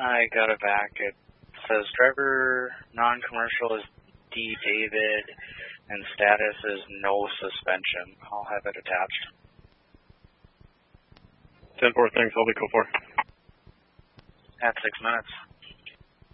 I got it back. It says driver non-commercial is D. David, and status is no suspension. I'll have it attached. 10-4, thanks. I'll be code 4. At 6 minutes.